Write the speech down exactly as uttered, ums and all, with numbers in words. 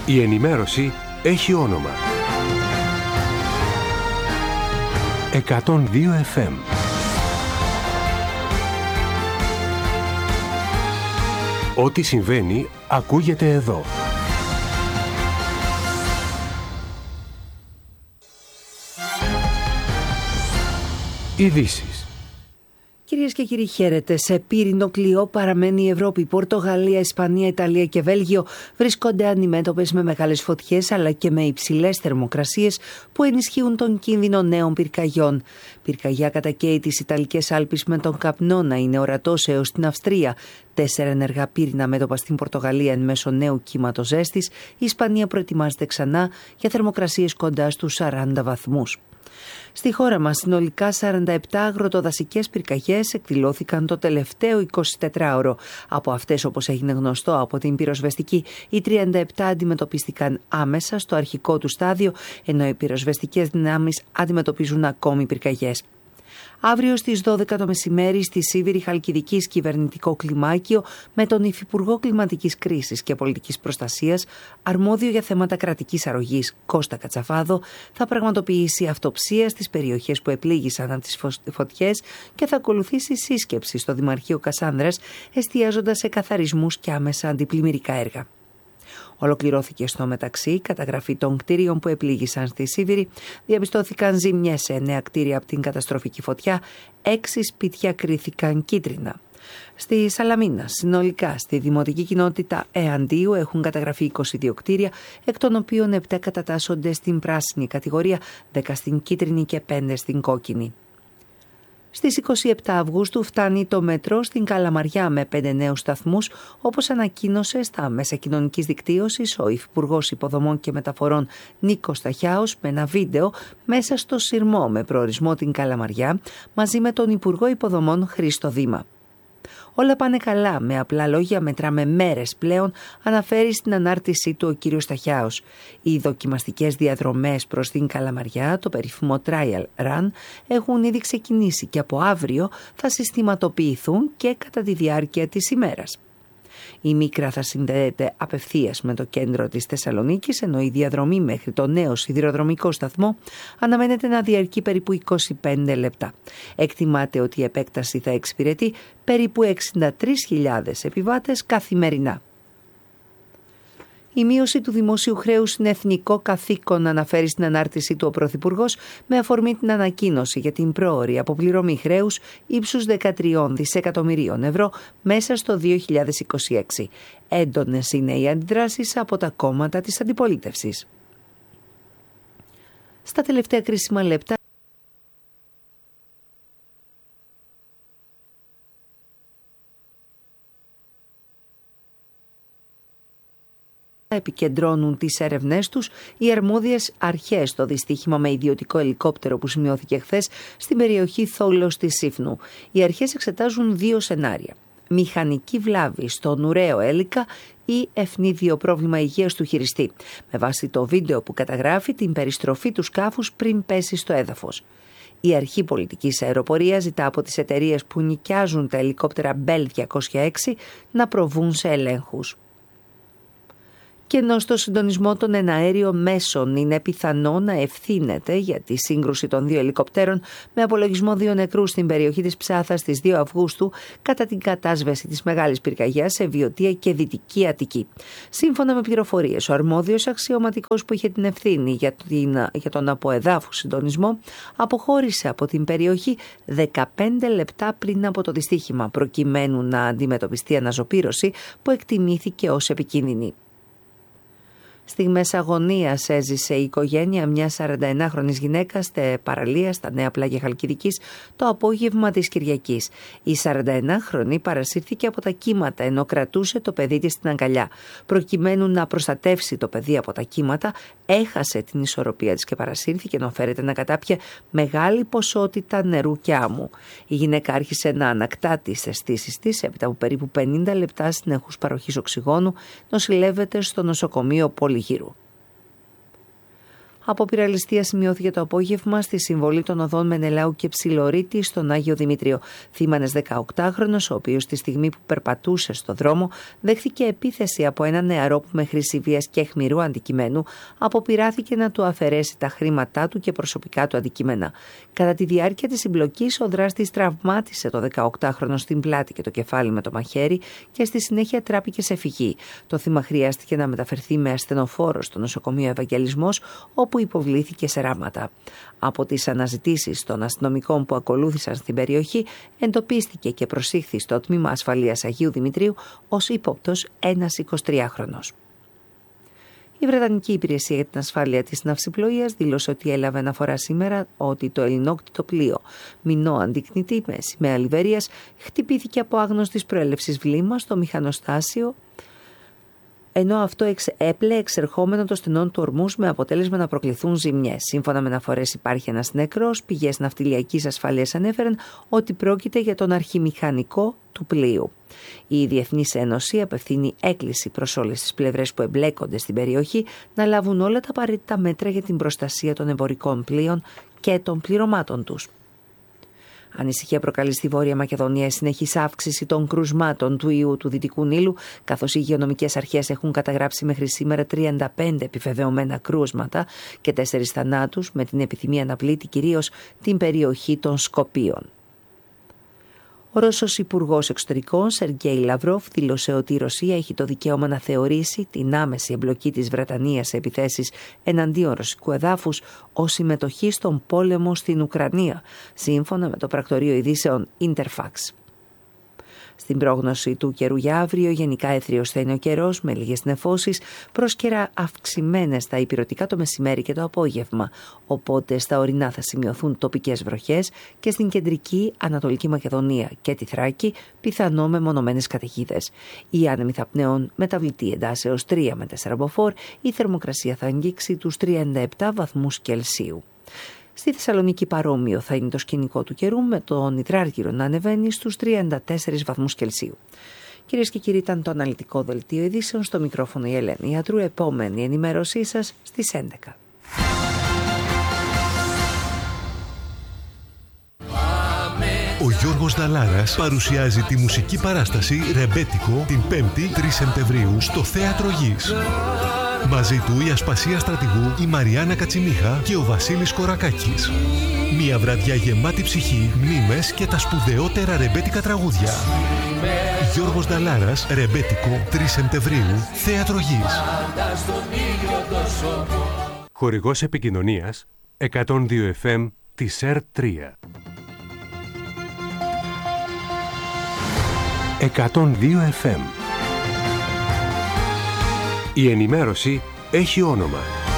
Η ενημέρωση έχει όνομα. εκατόν δύο εφ εμ. Ό,τι συμβαίνει ακούγεται εδώ. Ειδήσεις. Κυρίες και κύριοι, χαίρετε. Σε πύρινο κλειό παραμένει η Ευρώπη. Πορτογαλία, Ισπανία, Ιταλία και Βέλγιο βρίσκονται αντιμέτωπες με μεγάλες φωτιές αλλά και με υψηλές θερμοκρασίες που ενισχύουν τον κίνδυνο νέων πυρκαγιών. Πυρκαγιά κατακαίει τις Ιταλικές Άλπεις με τον καπνό να είναι ορατός έως την Αυστρία. Τέσσερα ενεργά πύρινα μέτωπα στην Πορτογαλία εν μέσω νέου κύματος ζέστης. Η Ισπανία προετοιμάζεται ξανά για θερμοκρασίες κοντά στους σαράντα βαθμούς. Στη χώρα μας συνολικά σαράντα επτά αγροτοδασικές πυρκαγιές εκδηλώθηκαν το τελευταίο εικοσιτετράωρο. Από αυτές, όπως έγινε γνωστό από την πυροσβεστική, οι τριάντα επτά αντιμετωπίστηκαν άμεσα στο αρχικό του στάδιο, ενώ οι πυροσβεστικές δυνάμεις αντιμετωπίζουν ακόμη πυρκαγιές. Αύριο στις δώδεκα το μεσημέρι στη Σίβηρη Χαλκιδικής κυβερνητικό κλιμάκιο με τον Υφυπουργό Κλιματικής Κρίσης και Πολιτικής Προστασίας, αρμόδιο για θέματα κρατικής αρρωγής Κώστα Κατσαφάδο, θα πραγματοποιήσει αυτοψία στις περιοχές που επλήγησαν από τις φωτιές και θα ακολουθήσει σύσκεψη στο Δημαρχείο Κασάνδρας, εστιάζοντας σε καθαρισμούς και άμεσα αντιπλημμυρικά έργα. Ολοκληρώθηκε στο μεταξύ η καταγραφή των κτίριων που επλήγησαν στη Σίβηρη. Διαπιστώθηκαν ζημιές σε εννέα κτίρια από την καταστροφική φωτιά, έξι σπίτια κρίθηκαν κίτρινα. Στη Σαλαμίνα, συνολικά στη δημοτική κοινότητα Εαντίου έχουν καταγραφεί είκοσι δύο κτίρια, εκ των οποίων επτά κατατάσσονται στην πράσινη κατηγορία, δέκα στην κίτρινη και πέντε στην κόκκινη. Στις είκοσι επτά Αυγούστου φτάνει το μετρό στην Καλαμαριά με πέντε νέους σταθμούς, όπως ανακοίνωσε στα μέσα κοινωνικής δικτύωσης ο Υφυπουργός Υποδομών και Μεταφορών Νίκος Ταχιάος με ένα βίντεο μέσα στο σειρμό με προορισμό την Καλαμαριά μαζί με τον Υπουργό Υποδομών Χρήστο Δήμα. Όλα πάνε καλά, με απλά λόγια μετράμε μέρες πλέον, αναφέρει στην ανάρτησή του ο κύριος Ταχιάος. Οι δοκιμαστικές διαδρομές προς την Καλαμαριά, το περίφημο Trial Run, έχουν ήδη ξεκινήσει και από αύριο θα συστηματοποιηθούν και κατά τη διάρκεια της ημέρας. Η Μίκρα θα συνδέεται απευθείας με το κέντρο της Θεσσαλονίκης, ενώ η διαδρομή μέχρι το νέο σιδηροδρομικό σταθμό αναμένεται να διαρκεί περίπου είκοσι πέντε λεπτά. Εκτιμάται ότι η επέκταση θα εξυπηρετεί περίπου εξήντα τρεις χιλιάδες επιβάτες καθημερινά. Η μείωση του δημόσιου χρέους είναι εθνικό καθήκον, αναφέρει στην ανάρτησή του ο Πρωθυπουργός, με αφορμή την ανακοίνωση για την πρόωρη αποπληρωμή χρέους ύψους δεκατρία δισεκατομμυρίων ευρώ μέσα στο δύο χιλιάδες είκοσι έξι. Έντονες είναι οι αντιδράσεις από τα κόμματα της αντιπολίτευσης. Στα τελευταία κρίσιμα λεπτά επικεντρώνουν τις έρευνές τους οι αρμόδιες αρχές στο δυστύχημα με ιδιωτικό ελικόπτερο που σημειώθηκε χθες στην περιοχή Θόλος της Σύφνου. Οι αρχές εξετάζουν δύο σενάρια. Μηχανική βλάβη στον ουραίο έλικα ή ευνίδιο πρόβλημα υγείας του χειριστή, με βάση το βίντεο που καταγράφει την περιστροφή του σκάφους πριν πέσει στο έδαφος. Η Αρχή Πολιτικής Αεροπορίας ζητά από τις εταιρείες που νοικιάζουν τα ελικόπτερα Μπέλ διακόσια έξι να προβούν σε ελέγχους. Και ενώ στο συντονισμό των εναέριων μέσων είναι πιθανό να ευθύνεται για τη σύγκρουση των δύο ελικοπτέρων, με απολογισμό δύο νεκρούς στην περιοχή της Ψάθας στις δύο Αυγούστου κατά την κατάσβεση της μεγάλης πυρκαγιάς σε Βιωτία και Δυτική Αττική. Σύμφωνα με πληροφορίες, ο αρμόδιος αξιωματικός που είχε την ευθύνη για, την, για τον αποεδάφου συντονισμό αποχώρησε από την περιοχή δεκαπέντε λεπτά πριν από το δυστύχημα, προκειμένου να αντιμετωπιστεί αναζωπήρωση που εκτιμήθηκε ως επικίνδυνη. Στιγμές αγωνίας έζησε η οικογένεια μιας σαρανταενάχρονης γυναίκας στη παραλία στα Νέα Πλάγια Χαλκιδικής το απόγευμα της Κυριακής. Η σαρανταενάχρονη παρασύρθηκε από τα κύματα ενώ κρατούσε το παιδί της στην αγκαλιά. Προκειμένου να προστατεύσει το παιδί από τα κύματα, έχασε την ισορροπία της και παρασύρθηκε ενώ φέρεται να κατάπιε μεγάλη ποσότητα νερού και άμμου. Η γυναίκα άρχισε να ανακτά τις αισθήσεις της έπειτα από περίπου πενήντα λεπτά συνεχούς παροχής οξυγόνου. Νοσηλεύεται στο νοσοκομείο Πολυγύρου. Απόπειρα ληστείας σημειώθηκε το απόγευμα στη συμβολή των οδών Μενελάου και Ψιλορίτη στον Άγιο Δημήτριο. Θύμα ένας δεκαοκτάχρονος, ο οποίος τη στιγμή που περπατούσε στο δρόμο δέχθηκε επίθεση από ένα νεαρό που με χρήση βίας και αιχμηρού αντικειμένου αποπειράθηκε να του αφαιρέσει τα χρήματά του και προσωπικά του αντικείμενα. Κατά τη διάρκεια της συμπλοκής, ο δράστης τραυμάτισε το δεκαοκτάχρονο στην πλάτη και το κεφάλι με το μαχαίρι και στη συνέχεια τράπηκε σε φυγή. Το θύμα χρειάστηκε να μεταφερθεί με ασθενοφόρο στο νοσοκομείο Ευαγγελισμός, όπου υποβλήθηκε σε ράματα. Από τις αναζητήσεις των αστυνομικών που ακολούθησαν στην περιοχή, εντοπίστηκε και προσήχθη στο τμήμα ασφαλείας Αγίου Δημητρίου ως ύποπτος ένας εικοσιτριάχρονος. Η Βρετανική Υπηρεσία για την Ασφάλεια της Ναυσιπλοείας δήλωσε ότι έλαβε αναφορά σήμερα ότι το ελληνόκτητο πλοίο Μινό Αντικνητή με σημαία Λιβερίας χτυπήθηκε από άγνωστης προέλευσης βλήμα στο μηχανοστάσιο, ενώ αυτό έπλε εξερχόμενο το στενόν του Ορμούς με αποτέλεσμα να προκληθούν ζημιές. Σύμφωνα με αναφορές υπάρχει ένας νεκρός. Πηγές ναυτιλιακής ασφαλείας ανέφεραν ότι πρόκειται για τον αρχιμηχανικό του πλοίου. Η Διεθνής Ένωση απευθύνει έκκληση προς όλες τις πλευρές που εμπλέκονται στην περιοχή να λάβουν όλα τα απαραίτητα μέτρα για την προστασία των εμπορικών πλοίων και των πληρωμάτων τους. Ανησυχία προκαλεί στη Βόρεια Μακεδονία η συνεχής αύξηση των κρουσμάτων του ιού του Δυτικού Νείλου, καθώς οι υγειονομικές αρχές έχουν καταγράψει μέχρι σήμερα τριάντα πέντε επιβεβαιωμένα κρούσματα και τέσσερις θανάτους, με την επιθυμία να πλήττει κυρίως την περιοχή των Σκοπίων. Ο Ρώσος Υπουργός Εξωτερικών Σεργέη Λαυρόφ δήλωσε ότι η Ρωσία έχει το δικαίωμα να θεωρήσει την άμεση εμπλοκή της Βρετανίας σε επιθέσεις εναντίον ρωσικού εδάφους ως συμμετοχή στον πόλεμο στην Ουκρανία, σύμφωνα με το πρακτορείο ειδήσεων Interfax. Στην πρόγνωση του καιρού για αύριο, γενικά έθριος θα είναι ο καιρός με λίγες νεφώσεις, πρόσκαιρα αυξημένες στα ηπειρωτικά το μεσημέρι και το απόγευμα, οπότε στα ορεινά θα σημειωθούν τοπικές βροχές και στην κεντρική Ανατολική Μακεδονία και τη Θράκη πιθανό μεμονωμένες καταιγίδες. Οι άνεμοι θα πνέουν μεταβλητή εντάσεως τρία με τέσσερα μποφόρ, η θερμοκρασία θα αγγίξει τους τριάντα επτά βαθμούς Κελσίου. Στη Θεσσαλονίκη παρόμοιο θα είναι το σκηνικό του καιρού, με τον υδράργυρο να ανεβαίνει στους τριάντα τέσσερις βαθμούς Κελσίου. Κυρίες και κύριοι, ήταν το αναλυτικό δελτίο ειδήσεων. Στο μικρόφωνο η Ελένη Ιατρού. Επόμενη ενημέρωσή σας στις έντεκα. Ο Γιώργος Δαλάρας παρουσιάζει τη μουσική παράσταση «Ρεμπέτικο» την πέμπτη τρεις Σεπτεμβρίου στο Θέατρο Γης. Μαζί του η Ασπασία Στρατηγού, η Μαριάννα Κατσιμίχα και ο Βασίλης Κορακάκης. Μια βραδιά γεμάτη ψυχή, μνήμες και τα σπουδαιότερα ρεμπέτικα τραγούδια. Γιώργος Δαλάρας, Ρεμπέτικο, τρεις Σεπτεμβρίου, Θέατρο Γης. Χορηγός επικοινωνίας εκατόν δύο εφ εμ της ΕΡΤ τρία. εκατόν δύο εφ εμ. Η ενημέρωση έχει όνομα.